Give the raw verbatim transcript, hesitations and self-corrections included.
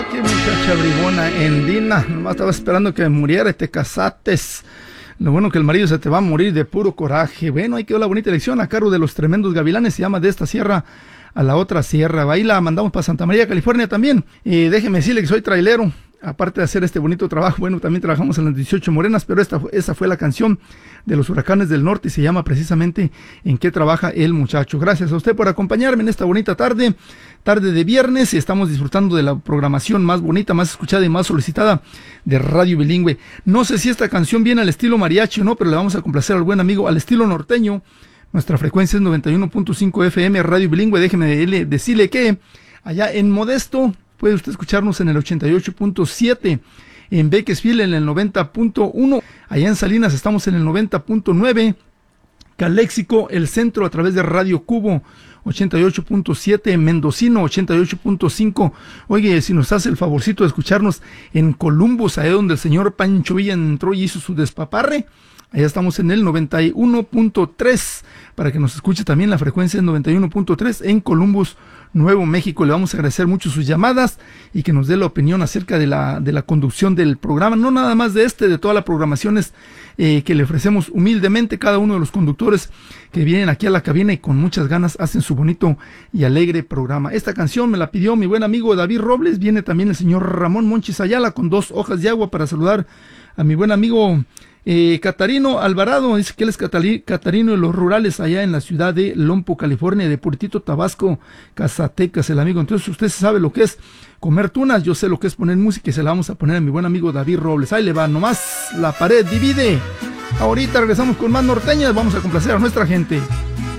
qué muchacha bribona, Endina. Nomás estaba esperando que muriera y te casates. Lo bueno que el marido se te va a morir de puro coraje. Bueno, ahí quedó la bonita elección a cargo de los tremendos gavilanes. Se llama De esta sierra a la otra sierra. Ahí la mandamos para Santa María, California también. Y déjeme decirle que soy trailero. Aparte de hacer este bonito trabajo, bueno, también trabajamos en las dieciocho Morenas, pero esta, esta fue la canción de los Huracanes del Norte y se llama precisamente ¿En qué trabaja el muchacho? Gracias a usted por acompañarme en esta bonita tarde, tarde de viernes, y estamos disfrutando de la programación más bonita, más escuchada y más solicitada de Radio Bilingüe. No sé si esta canción viene al estilo mariachi o no, pero le vamos a complacer al buen amigo al estilo norteño. Nuestra frecuencia es noventa y uno punto cinco F M, Radio Bilingüe. Déjeme decirle que allá en Modesto puede usted escucharnos en el ochenta y ocho punto siete, en Bakersfield en el noventa punto uno, allá en Salinas estamos en el noventa punto nueve, Caléxico, el centro a través de Radio Cubo ochenta y ocho punto siete, Mendocino ochenta y ocho punto cinco. Oye, si nos hace el favorcito de escucharnos en Columbus, allá donde el señor Pancho Villa entró y hizo su despaparre, allá estamos en el noventa y uno punto tres, para que nos escuche también la frecuencia es noventa y uno punto tres en Columbus, Nuevo México. Le vamos a agradecer mucho sus llamadas y que nos dé la opinión acerca de la, de la conducción del programa, no nada más de este, de todas las programaciones eh, que le ofrecemos humildemente. Cada uno de los conductores que vienen aquí a la cabina y con muchas ganas hacen su bonito y alegre programa. Esta canción me la pidió mi buen amigo David Robles. Viene también el señor Ramón Monchis Ayala con dos hojas de agua para saludar a mi buen amigo Eh, Catarino Alvarado. Dice que él es Catali, Catarino de los Rurales, allá en la ciudad de Lompo, California, de Puritito, Tabasco, Casatecas, el amigo. Entonces usted sabe lo que es comer tunas, yo sé lo que es poner música y se la vamos a poner a mi buen amigo David Robles. Ahí le va, nomás la pared divide. Ahorita regresamos con más norteñas, vamos a complacer a nuestra gente.